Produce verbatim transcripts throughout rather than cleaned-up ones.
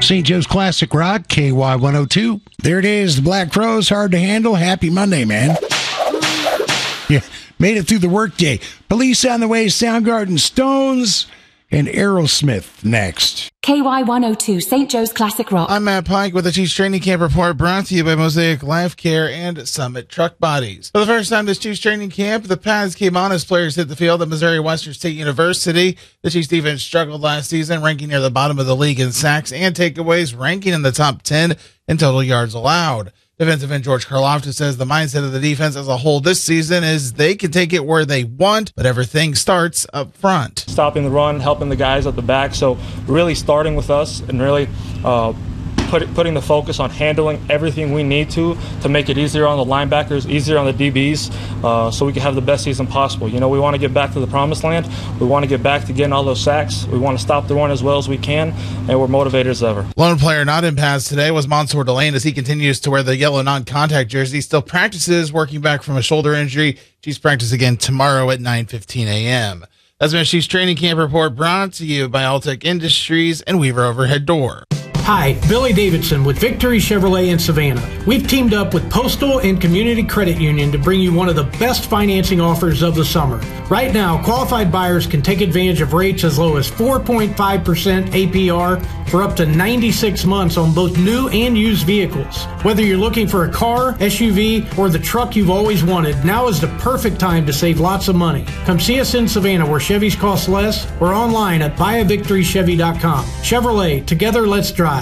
Saint Joe's Classic Rock, K Y one oh two. There it is, the Black Crowes, hard to handle. Happy Monday, man. Yeah, made it through the workday. Police on the way, Soundgarden, Stones, and Aerosmith next. K Y one oh two, Saint Joe's Classic Rock. I'm Matt Pike with the Chiefs Training Camp Report, brought to you by Mosaic Life Care and Summit Truck Bodies. For the first time this Chiefs Training Camp, the pads came on as players hit the field at Missouri Western State University. The Chiefs defense struggled last season, ranking near the bottom of the league in sacks and takeaways, ranking in the top ten in total yards allowed. Defensive end George Karlaftis says the mindset of the defense as a whole this season is they can take it where they want, but everything starts up front. Stopping the run, helping the guys at the back, so really starting with us and really uh, put, putting the focus on handling everything we need to to make it easier on the linebackers, easier on the D Bs, uh, so we can have the best season possible. You know, we want to get back to the promised land. We want to get back to getting all those sacks. We want to stop the run as well as we can, and we're motivated as ever. Lone player not in pads today was Mansour Delane as he continues to wear the yellow non-contact jersey. Still practices, working back from a shoulder injury. Chiefs practice again tomorrow at nine fifteen a.m. That's been a Chiefs Training Camp Report brought to you by Altec Industries and Weaver Overhead Door. Hi, Billy Davidson with Victory Chevrolet in Savannah. We've teamed up with Postal and Community Credit Union to bring you one of the best financing offers of the summer. Right now, qualified buyers can take advantage of rates as low as four point five percent A P R for up to ninety-six months on both new and used vehicles. Whether you're looking for a car, S U V, or the truck you've always wanted, now is the perfect time to save lots of money. Come see us in Savannah where Chevys cost less, or online at buy a victory chevy dot com. Chevrolet, together let's drive.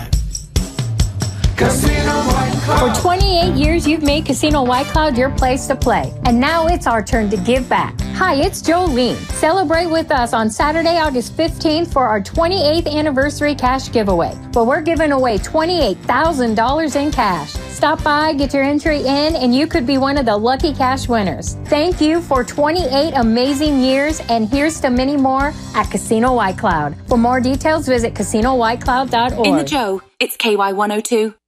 For twenty-eight years, you've made Casino White Cloud your place to play. And now it's our turn to give back. Hi, it's Jolene. Celebrate with us on Saturday, August fifteenth for our twenty-eighth anniversary cash giveaway. But we're giving away twenty-eight thousand dollars in cash. Stop by, get your entry in, and you could be one of the lucky cash winners. Thank you for twenty-eight amazing years, and here's to many more at Casino White Cloud. For more details, visit casino white cloud dot org. In the Joe, it's K Y one oh two.